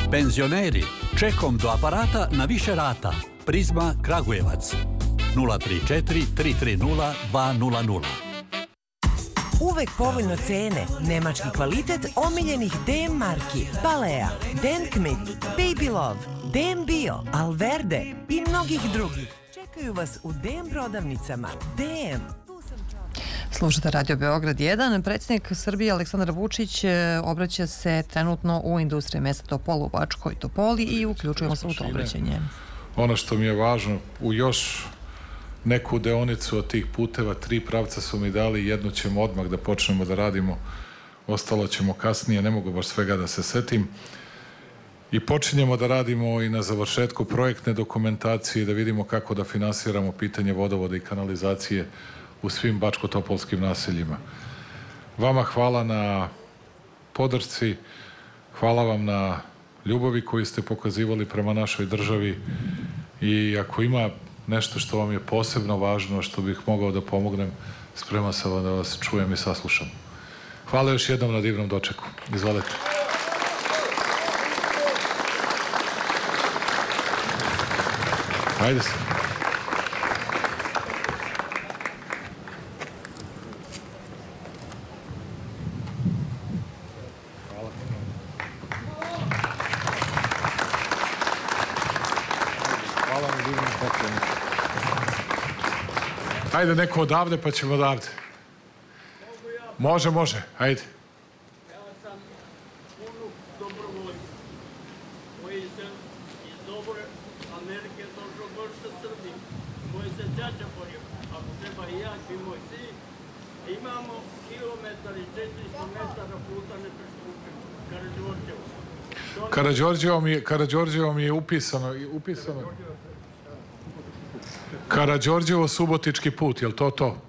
Penzioneri, čekom do aparata na više rata. Prizma Kragujevac. 034 330 200. Uvek povoljno cene, nemački kvalitet omiljenih DM marki, Balea, DM Kmit, Baby Love, DM Bio, Alverde i mnogih drugih. Čekaju vas u DM prodavnicama. DM. Slušate Radio Beograd 1. Predsjednik Srbije Aleksandar Vučić obraća se trenutno u industriji mesta Topola u Bačkoj Topoli i uključujemo se u to obraćanje. Ono što mi je važno, u još neku deonicu od tih puteva, 3 pravca su mi dali, jednu ćemo odmah da počnemo da radimo, ostalo ćemo kasnije, ne mogu baš svega da se setim. I počinjemo da radimo i na završetku projektne dokumentacije, da vidimo kako da finansiramo pitanje vodovoda i kanalizacije u svim bačko-topolskim naseljima. Vama hvala na podršci, hvala vam na ljubavi koju ste pokazivali prema našoj državi i ako ima nešto što vam je posebno važno, što bih mogao da pomognem, spreman sam da vas čujem i saslušam. Hvala još jednom na divnom dočeku. Izvolite. Ajde se. Ajde, neko odavde, pa ćemo odavde. Može, može, ajde. Ja sam unuk dobrovoljca koji sam iz dobre Amerike došao baš sa Srbije. Moj se đača borio, ako treba i ja i moj sin. Imamo kilometar i 400 metara puta neprestupljenog. Karađorđevo mi je upisano. Karađorđevo-Subotički put, jel to to?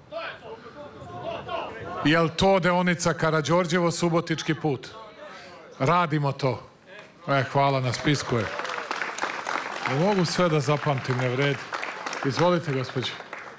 Jel to deonica Karađorđevo-Subotički put? Radimo to. Hvala, na spisku je. Mogu sve da zapamtim, ne vredi. Izvolite, gospođo.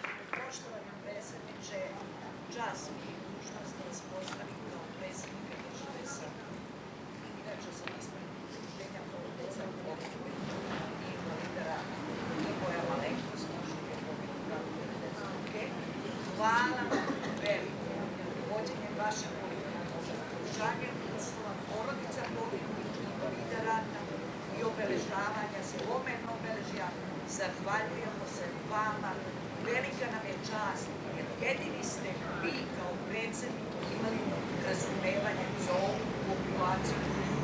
Zahvaljujemo se vama, velika nam je čast, jer jedini ste vi kao predsjednik imali razumevanje za ovu populaciju.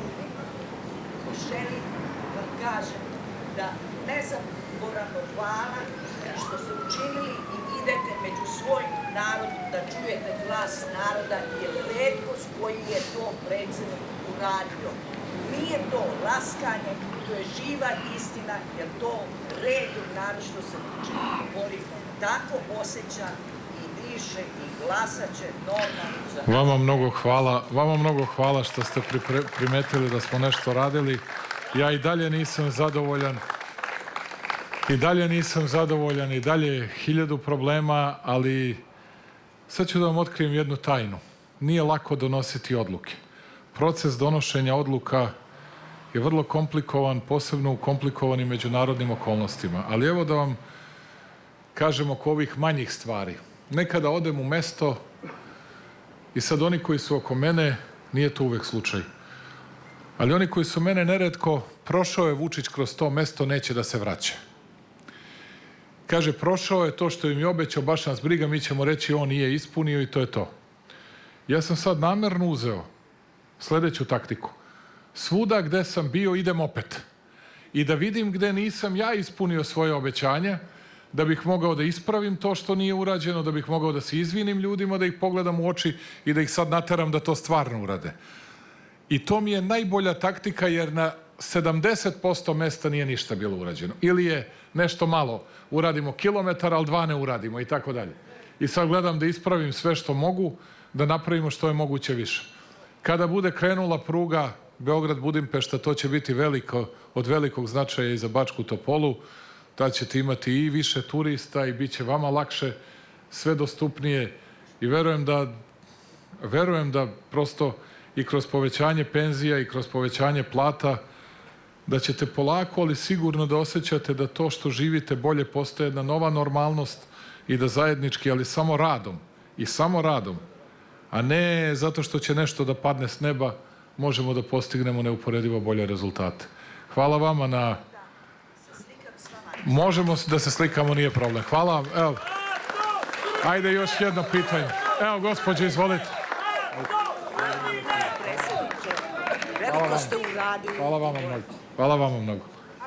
Želim vam kažem da nezaboravno hvala što ste učinili i idete među svoj narod da čujete glas naroda, jer retkost koji je to predsjednik uradio. Nije to laskanje, to je živa istina, jer to redu naročito se bori tako osjeća i diše i glasat će normalno. Vama mnogo hvala što ste primetili da smo nešto radili. Ja i dalje nisam zadovoljan. I dalje je 1000 problema, ali sad ću da vam otkrijem jednu tajnu. Nije lako donositi odluke. Proces donošenja odluka je vrlo komplikovan, posebno u komplikovanim međunarodnim okolnostima. Ali evo da vam kažem oko ovih manjih stvari. Nekada odem u mesto i sad oni koji su oko mene, nije to uvek slučaj, ali oni koji su mene neretko, prošao je Vučić kroz to mesto, neće da se vraća. Kaže, prošao je to što im je obećao, baš nas briga, mi ćemo reći on nije ispunio i to je to. Ja sam sad namerno uzeo sledeću taktiku. Svuda gde sam bio idem opet. I da vidim gde nisam ja ispunio svoje obećanja, da bih mogao da ispravim to što nije urađeno, da bih mogao da se izvinim ljudima, da ih pogledam u oči i da ih sad nateram da to stvarno urade. I to mi je najbolja taktika jer na 70% mesta nije ništa bilo urađeno. Ili je nešto malo, uradimo kilometar, ali 2 ne uradimo i tako dalje. I sad gledam da ispravim sve što mogu, da napravimo što je moguće više. Kada bude krenula pruga Beograd-Budimpešta, to će biti od velikog značaja i za Bačku Topolu. Tad ćete imati i više turista i bit će vama lakše, sve dostupnije. I verujem da prosto i kroz povećanje penzija i kroz povećanje plata da ćete polako, ali sigurno da osjećate da to što živite bolje postaje jedna nova normalnost i da zajednički, ali samo radom, a ne zato što će nešto da padne s neba, možemo da postignemo neuporedivo bolje rezultate. Hvala vama na... Možemo da se slikamo, nije problem. Hvala vam. Evo. Ajde još jedno pitanje. Evo, gospođe, izvolite. Veliko ste uradili. Hvala vama mnogo. Hvala vama mnogo.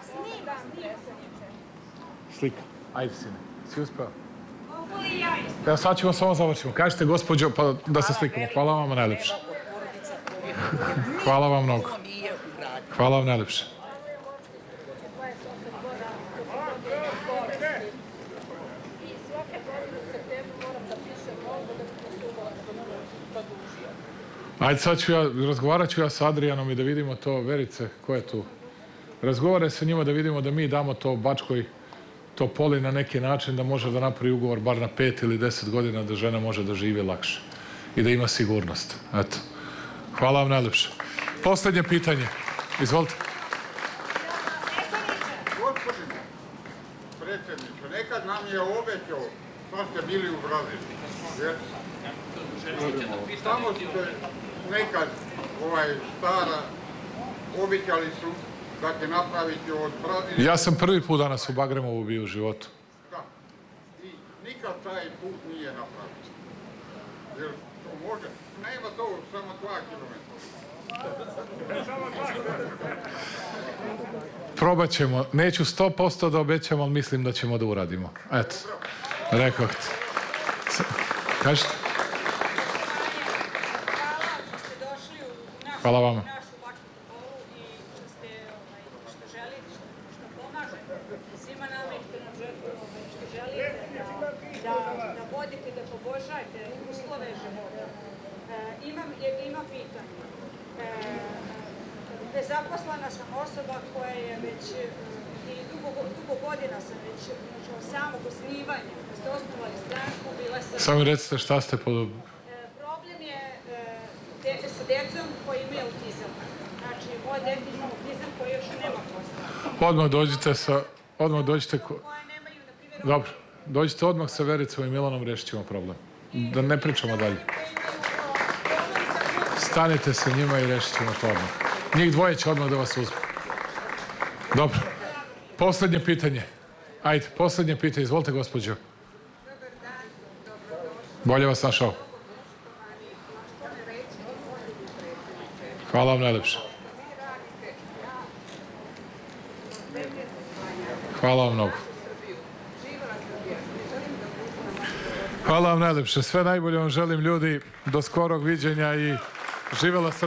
Slika. Ajde, sine. Si uspeo? Ja sad ćemo samo završimo. Kažete, gospođo, pa da se slikamo. Hvala vam najlepše. Hvala vam mnogo. Hvala vam najlepše. Ajde, sad razgovarat ću ja sa Adrijanom i da vidimo to, Verice, ko je tu? Razgovaraj sa njima da vidimo da mi damo to Bačkoj Topoli na neki način da može da napravi ugovor bar na 5 ili 10 godina da žena može da živi lakše i da ima sigurnost. Eto. Hvala vam najlepše. Poslednje pitanje. Izvolite. Gospodine predsjedniče, nekad nam je obećao, sad ste bili u Brazilu. Tamo ste nekad stara, obećali su da će napraviti od Brazila... Ja sam prvi put danas u Bagremovu bio u životu. Da. I nikad taj put nije napraviti. Jer to može? Nema to samo 2 kilometra. Probat ćemo. Neću 100% da obećam, ali mislim da ćemo da uradimo. Eto. Rekao ti. Kažete? Hvala vama. Da vodite, da poboljšajte uslove života. Imam pitanje. Nezaposlena sam osoba koja je već i dugo godina sam već od samog osnivanja, da ste osnovali stranku, bila sam... Samo mi recite šta ste pod... Problem je sa decom koji imaju autizam. Znači, moje dete ima autizam koji još nema posla. Odmah dođite... Dobro. Dođite odmah sa Vericom i Milanom, rešit ćemo problem. Da ne pričamo dalje. Stanite sa njima i rešit ćemo to odmah. Njih dvoje će odmah da vas uzme. Dobro. Poslednje pitanje. Ajde, poslednje pitanje. Izvolite, gospođo. Bolje vas našao. Hvala vam najlepše. Hvala vam mnogo. Hvala vam najlepše. Sve najbolje vam želim, ljudi. Do skorog viđenja i živela Srbija.